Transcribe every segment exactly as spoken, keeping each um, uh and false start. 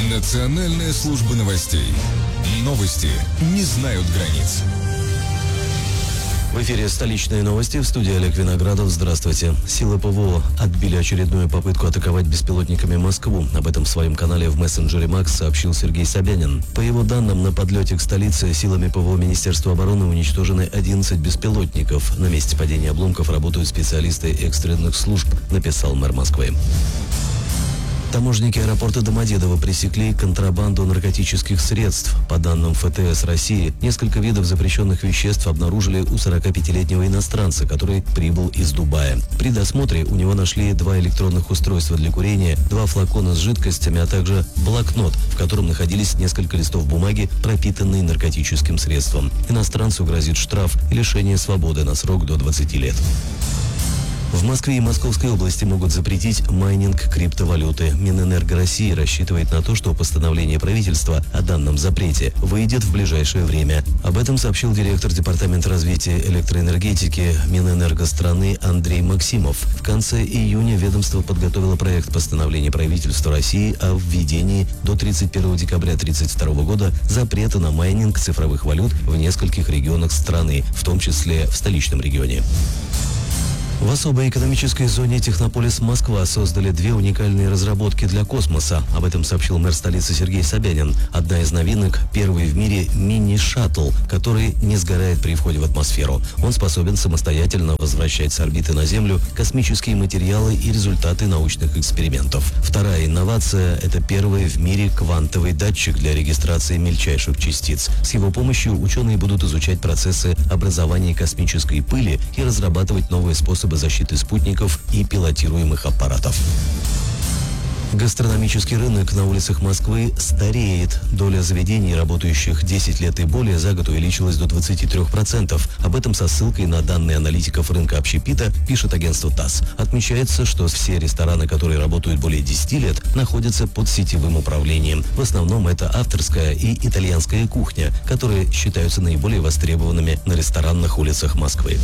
Национальная служба новостей. Новости не знают границ. В эфире столичные новости, в студии Олег Виноградов. Здравствуйте. Силы ПВО отбили очередную попытку атаковать беспилотниками Москву. Об этом в своем канале в мессенджере Макс сообщил Сергей Собянин. По его данным, на подлете к столице силами ПВО Министерства обороны уничтожены одиннадцать беспилотников. На месте падения обломков работают специалисты экстренных служб, написал мэр Москвы. Таможенники аэропорта Домодедово пресекли контрабанду наркотических средств. По данным эф тэ эс России, несколько видов запрещенных веществ обнаружили у сорокапятилетнего иностранца, который прибыл из Дубая. При досмотре у него нашли два электронных устройства для курения, два флакона с жидкостями, а также блокнот, в котором находились несколько листов бумаги, пропитанные наркотическим средством. Иностранцу грозит штраф и лишение свободы на срок до двадцати лет. В Москве и Московской области могут запретить майнинг криптовалюты. Минэнерго России рассчитывает на то, что постановление правительства о данном запрете выйдет в ближайшее время. Об этом сообщил директор Департамента развития электроэнергетики Минэнерго страны Андрей Максимов. В конце июня ведомство подготовило проект постановления правительства России о введении до тридцать первого декабря две тысячи тридцать второго года запрета на майнинг цифровых валют в нескольких регионах страны, в том числе в столичном регионе. В особой экономической зоне Технополис Москва создали две уникальные разработки для космоса. Об этом сообщил мэр столицы Сергей Собянин. Одна из новинок – первый в мире мини-шаттл, который не сгорает при входе в атмосферу. Он способен самостоятельно возвращать с орбиты на Землю космические материалы и результаты научных экспериментов. Вторая инновация – это первый в мире квантовый датчик для регистрации мельчайших частиц. С его помощью ученые будут изучать процессы образования космической пыли и разрабатывать новые способы защиты спутников и пилотируемых аппаратов. Гастрономический рынок на улицах Москвы стареет. Доля заведений, работающих десять лет и более, за год увеличилась до двадцати трёх процентов. Об этом со ссылкой на данные аналитиков рынка общепита пишет агентство ТАСС. Отмечается, что все рестораны, которые работают более десяти лет, находятся под сетевым управлением. В основном это авторская и итальянская кухня, которые считаются наиболее востребованными на ресторанных улицах Москвы.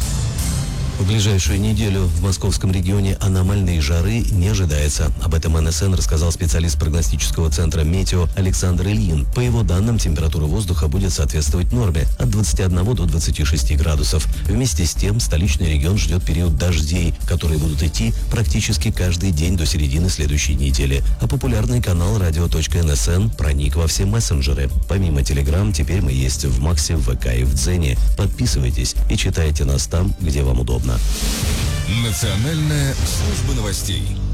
В ближайшую неделю в московском регионе аномальной жары не ожидается. Об этом эн эс эн рассказал специалист прогностического центра «Метео» Александр Ильин. По его данным, температура воздуха будет соответствовать норме от двадцати одного до двадцати шести градусов. Вместе с тем, столичный регион ждет период дождей, которые будут идти практически каждый день до середины следующей недели. А популярный канал радио точка эн эс эн проник во все мессенджеры. Помимо Телеграм, теперь мы есть в Максе, в ВК и в Дзене. Подписывайтесь и читайте нас там, где вам удобно. Национальная служба новостей.